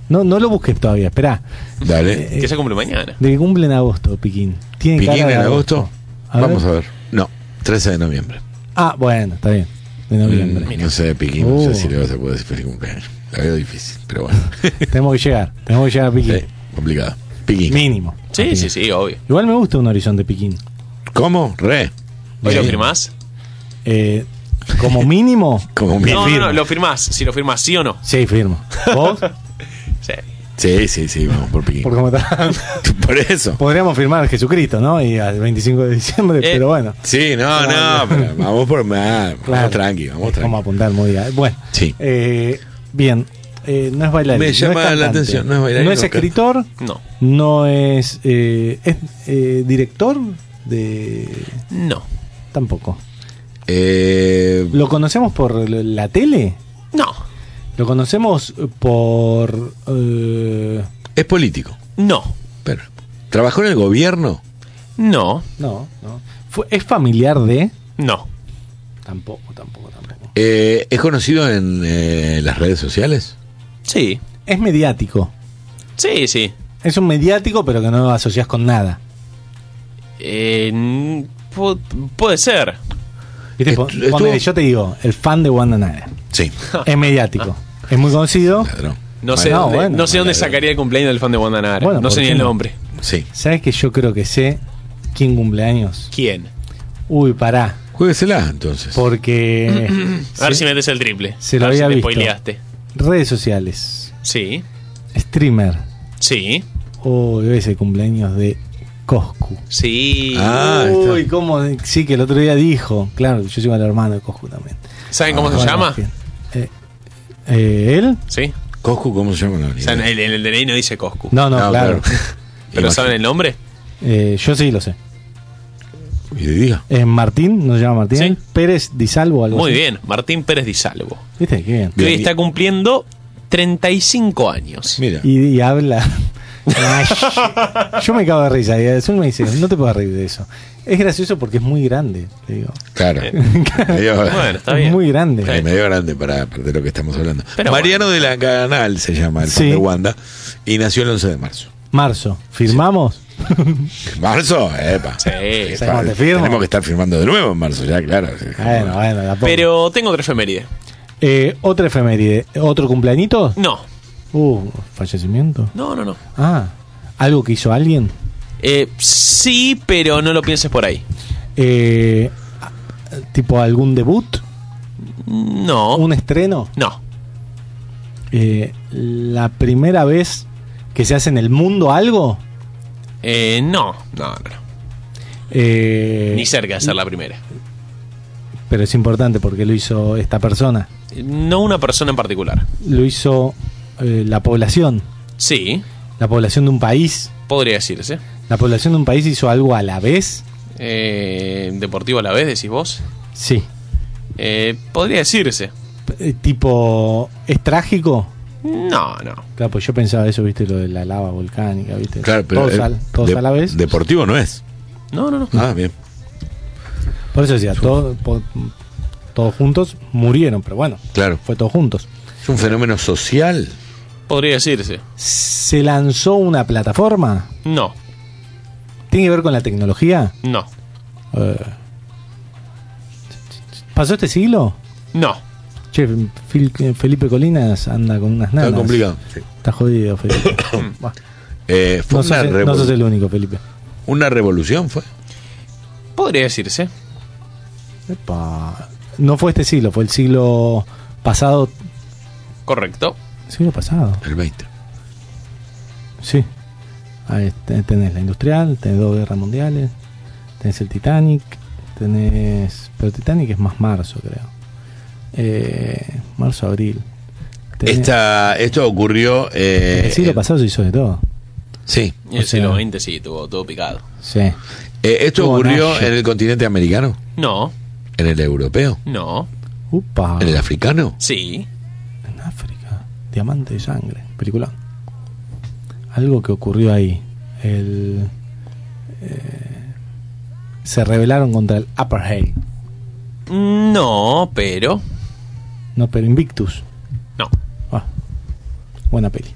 No lo busques todavía, esperá. Dale. Que se cumple mañana. De que cumple en agosto, Piquín. ¿Tiene ¿Piquín cara de en agosto? Vamos a ver. No, 13 de noviembre. Ah, bueno, está bien. De noviembre. No sé, Piquín, no sé si le vas a poder decir feliz cumpleaños. La veo difícil, pero bueno. Tenemos que llegar a Piquín. Complicado. Piquín. Mínimo. Sí, obvio. Igual me gusta un horizonte Piquín. ¿Cómo? Re. ¿Hoy lo firmás? Como mínimo. Como mínimo. No, lo firmás. Si lo firmás, ¿sí o no? Sí, firmo. ¿Vos? Sí, vamos por Piquín. Porque como está. Por eso. Podríamos firmar Jesucristo, ¿no? Y al 25 de diciembre, pero bueno. Sí, no, pero vamos por más. Vamos tranqui, vamos tranqui. Vamos a apuntar muy bien. Bueno. Sí. Bien. No es bailarín. Me llama no es la atención. No es bailarín. No es escritor. No. No es. ¿Es director de.? No. Tampoco. ¿Lo conocemos por la tele? No. ¿Lo conocemos por...? Es político. No. Pero, ¿trabajó en el gobierno? No. No. ¿Es familiar de...? No. Tampoco. ¿Es conocido en las redes sociales? Sí. ¿Es mediático? Sí. Es un mediático, pero que no lo asocias con nada. Puede ser. ¿Viste? Ponele, yo te digo, el fan de Wanda Nara. Sí. Es mediático. Es muy conocido. Ladrón. No sé dónde sacaría el cumpleaños del fan de Wanda Nara. Bueno, no sé ni el nombre. Sí. ¿Sabes que yo creo que sé quién cumpleaños? ¿Quién? Uy, pará. Juéguesela, entonces. Porque... A ver si metes el triple. Se lo a ver había si te visto. spoileaste. Redes sociales. Sí. Streamer. Sí. Ese cumpleaños de Coscu. Sí. Uy, cómo. Sí, que el otro día dijo. Claro, yo soy el hermano de Coscu también. ¿Saben cómo se Bueno, llama? ¿Él? Sí. ¿Coscu cómo se llama? O sea, en el DNI no dice Coscu. No, claro. ¿Pero saben el nombre? Yo sí lo sé. Y diga. Martín, ¿no se llama Martín? Sí. Pérez Di Salvo, algo Muy así. bien, Martín Pérez Di Salvo. ¿Viste? Qué bien. Que hoy está cumpliendo 35 años. Mira. Y habla. Yo me cago de risa. Y Azul me dice, no te puedo reír de eso. Es gracioso porque es muy grande, te digo. Claro. Bueno, está bien. Es muy grande. Medio grande para de lo que estamos hablando. Pero Mariano de la Canal se llama, el fan de Wanda, y nació el 11 de marzo. Marzo. ¿Firmamos? ¿Marzo? Epa. Sí. ¿Te firmo? Tenemos que estar firmando de nuevo en marzo, ya, claro. Bueno, de a poco. Pero tengo otra efeméride. Otra efeméride. ¿Otro cumpleañito? No. ¿Fallecimiento? No. Ah, ¿algo que hizo alguien? Sí, pero no lo pienses por ahí. ¿Tipo algún debut? No. ¿Un estreno? No. ¿La primera vez que se hace en el mundo algo? No. Ni cerca de ser la primera. Pero es importante porque lo hizo esta persona. No una persona en particular. Lo hizo la población. Sí. La población de un país. Podría decirse. ¿La población de un país hizo algo a la vez? ¿Deportivo a la vez, decís vos? Sí. Podría decirse. ¿Tipo, es trágico? No. Claro, pues yo pensaba eso, viste, lo de la lava volcánica, viste. Claro, pero todos a la vez. Deportivo no es. No. Ah, bien. Por eso decía, todos juntos murieron, pero bueno, Claro. fue todos juntos. Es un fenómeno social. Podría decirse. ¿Se lanzó una plataforma? No. ¿Tiene que ver con la tecnología? No. ¿Pasó este siglo? No. Che, Felipe Colinas anda con unas nanas. Está complicado. Sí. Está jodido, Felipe. Bah. Fue No sos el único, Felipe. una revolución, fue. Podría decirse. Epa. No fue este siglo, fue el siglo pasado. Correcto. Siglo pasado. El 20. Sí. Ahí tenés la industrial, tenés 2 guerras mundiales, tenés el Titanic, pero Titanic es más marzo, creo. Marzo, abril. Esto ocurrió. El siglo pasado se hizo de todo. Sí. Y el siglo XX sí, tuvo todo picado. Sí. ¿Esto Tuvo ocurrió Nash. en el continente americano? No. ¿En el europeo? No. Upa. ¿En el africano? Sí. En África. Diamante de sangre. Película. Algo que ocurrió ahí. Se rebelaron contra el Apartheid. No, pero. No, pero Invictus. No. Buena peli.